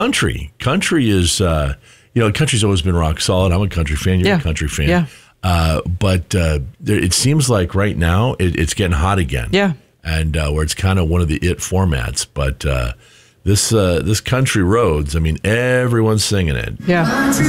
Country is, country's always been rock solid. I'm a country fan. You're a country fan. Yeah. But it seems like right now it's getting hot again. Yeah. And where it's kind of one of the it formats. But this country roads, I mean, everyone's singing it. Yeah.